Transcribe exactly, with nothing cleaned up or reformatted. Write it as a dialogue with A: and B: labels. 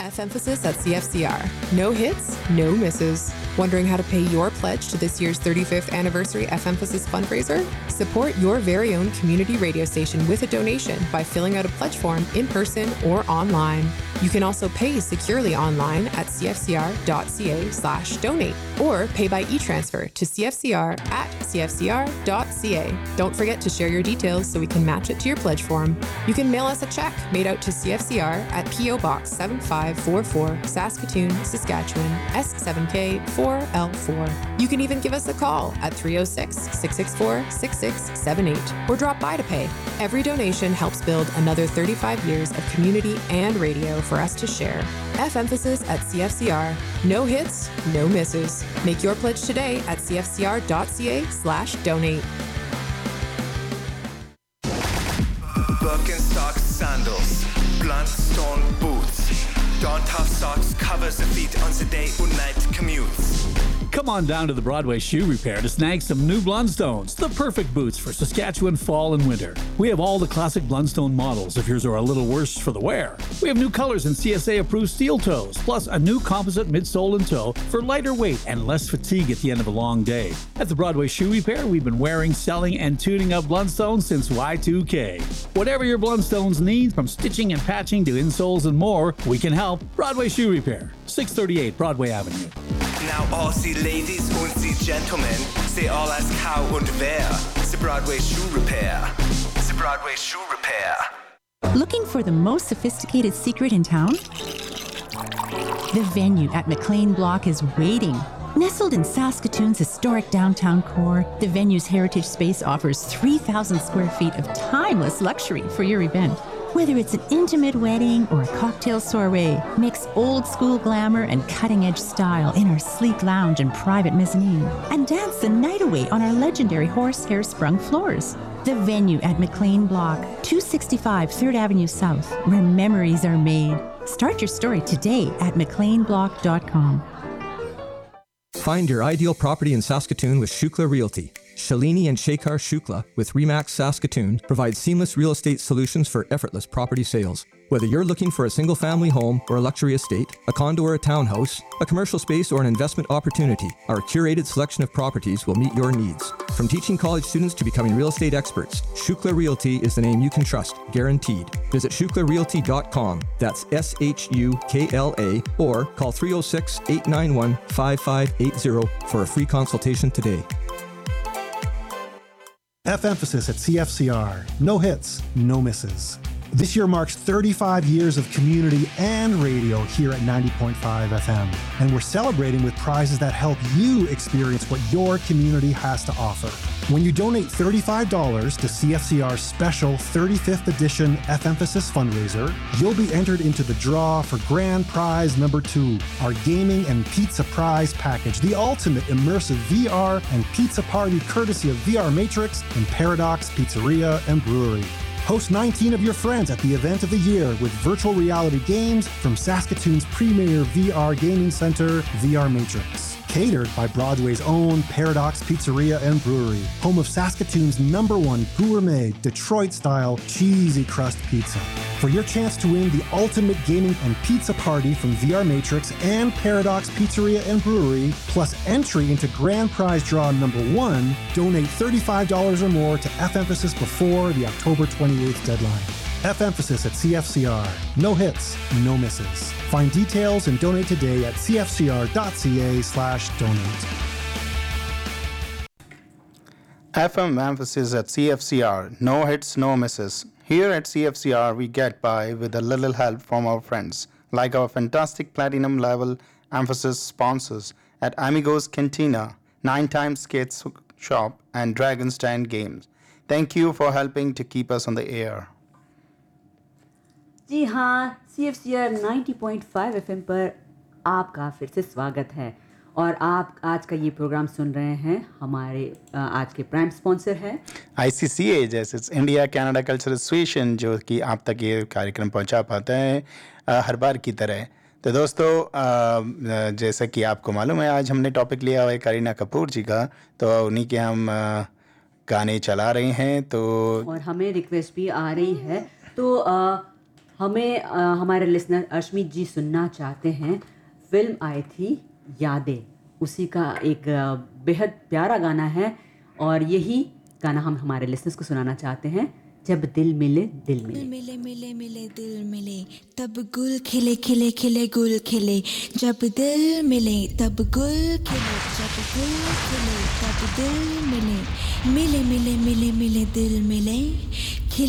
A: F emphasis at C F C R. No hits, no misses. Wondering how to pay your pledge to this year's thirty-fifth anniversary F Emphasis fundraiser? Support your very own community radio station with a donation by filling out a pledge form in person or online. You can also pay securely online at cfcr.ca slash donate or pay by e-transfer to cfcr at cfcr.ca. Don't forget to share your details so we can match it to your pledge form. You can mail us a check made out to C F C R at P O Box seven five four four, Saskatoon, Saskatchewan, S seven K four L four. You can even give us a call at three oh six, six six four, six six seven eight or drop by to pay. Every donation helps build another thirty-five years of community and radio for us to share. F Emphasis at C F C R. No hits, no misses. Make your pledge today at cfcr.ca slash donate.
B: Birkenstock sandals, Blundstone boots, Dawn Tough socks covers the feet on the day or night commutes.
C: Come on down to the Broadway Shoe Repair to snag some new Blundstones, the perfect boots for Saskatchewan fall and winter. We have all the classic Blundstone models if yours are a little worse for the wear. We have new colors in C S A-approved steel toes, plus a new composite midsole and toe for lighter weight and less fatigue at the end of a long day. At the Broadway Shoe Repair, we've been wearing, selling, and tuning up Blundstones since Y two K. Whatever your Blundstones need, from stitching and patching to insoles and more, we can help. Broadway Shoe Repair, six thirty-eight Broadway Avenue.
B: Now all the ladies und the gentlemen, they all ask how und wer. The Broadway Shoe Repair. The Broadway Shoe Repair.
D: Looking for the most sophisticated secret in town? The venue at McLean Block is waiting. Nestled in Saskatoon's historic downtown core, the venue's heritage space offers three thousand square feet of timeless luxury for your event. Whether it's an intimate wedding or a cocktail soiree, mix old school glamour and cutting-edge style in our sleek lounge and private mezzanine, and dance the night away on our legendary horsehair sprung floors. The venue at McLean Block, two sixty-five third Avenue South, where memories are made. Start your story today at mclean block dot com.
E: Find your ideal property in Saskatoon with Shukla Realty. Shalini and Shekhar Shukla with Remax Saskatoon provide seamless real estate solutions for effortless property sales. Whether you're looking for a single-family home or a luxury estate, a condo or a townhouse, a commercial space or an investment opportunity, our curated selection of properties will meet your needs. From teaching college students to becoming real estate experts, Shukla Realty is the name you can trust, guaranteed. Visit shukla realty dot com, that's S H U K L A, or call three oh six, eight nine one, five five eight zero for a free consultation today.
F: F Emphasis at C F C R. No hits, no misses. This year marks thirty-five years of community and radio here at ninety point five F M. And we're celebrating with prizes that help you experience what your community has to offer. When you donate thirty-five dollars to C F C R's special thirty-fifth edition F Emphasis fundraiser, you'll be entered into the draw for grand prize number two, our gaming and pizza prize package, the ultimate immersive V R and pizza party courtesy of V R Matrix and Paradox Pizzeria and Brewery. Host nineteen of your friends at the event of the year with virtual reality games from Saskatoon's premier V R gaming center, V R Matrix. Catered by Broadway's own Paradox Pizzeria and Brewery, home of Saskatoon's number one gourmet, Detroit-style, cheesy crust pizza. For your chance to win the ultimate gaming and pizza party from V R Matrix and Paradox Pizzeria and Brewery, plus entry into grand prize draw number one, donate thirty-five dollars or more to F Emphasis before the October twenty-eighth deadline. F Emphasis at C F C R. No hits, no misses. Find details and donate today at cfcr.ca slash donate.
G: F M Emphasis at C F C R. No hits, no misses. Here at C F C R, we get by with a little help from our friends, like our fantastic platinum level Emphasis sponsors at Amigos Cantina, Nine Times Skates Shop, and Dragon's Den Games. Thank you for helping to keep us on the air.
H: जी हाँ, C F C R ninety point five F M पर आपका फिर से स्वागत है और आप आज का ये प्रोग्राम सुन रहे हैं हमारे आज के प्राइम स्पॉन्सर है
G: आई सी सी ए, जैसे इंडिया कनाडा कल्चरल एसोसिएशन, जो कि आप तक ये कार्यक्रम पहुंचा पाता है हर बार की तरह। तो दोस्तों, जैसा कि आपको मालूम है, आज हमने टॉपिक लिया हुआ है करीना कपूर जी का, तो उन्हीं के हम गाने चला रहे हैं। तो
H: और हमें रिक्वेस्ट भी आ रही है, तो आ, हमें अ, हमारे लिसनर अश्मित जी सुनना चाहते हैं, फिल्म आई थी यादें, उसी का एक अ, बेहद प्यारा गाना है और यही गाना हम हमारे लिसनर्स को सुनाना चाहते हैं। जब दिल मिले दिल मिले
I: मिले मिले मिले दिल मिले तब गुल खिले खिले खिले गुल खिले, जब दिल मिले तब गुल खिले, जब गुल खिले तब दिल मिले, मिले मिले मिले मिले दिल मिले।